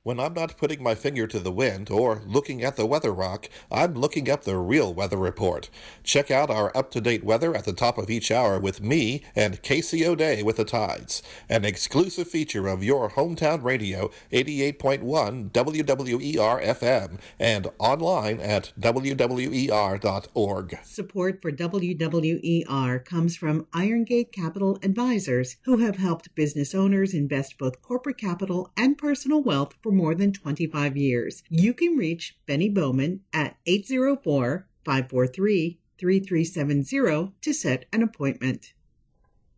When I'm not putting my finger to the wind or looking at the weather rock, I'm looking up the real weather report. Check out our up-to-date weather at the top of each hour with me and Casey O'Day with the tides, an exclusive feature of your hometown radio, 88.1 WWER-FM, and online at wwer.org. Support for WWER comes from Irongate Capital Advisors, who have helped business owners invest both corporate capital and personal wealth for more than 25 years. You can reach Benny Bowman at 804-543-3370 to set an appointment.